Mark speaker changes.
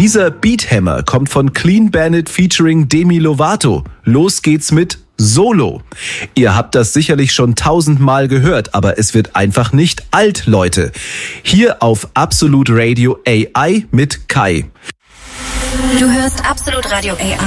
Speaker 1: Dieser Beathammer kommt von Clean Bandit featuring Demi Lovato. Los geht's mit Solo. Ihr habt das sicherlich schon 1000-mal gehört, aber es wird einfach nicht alt, Leute. Hier auf Absolut Radio AI mit Kai.
Speaker 2: Du hörst Absolut Radio AI.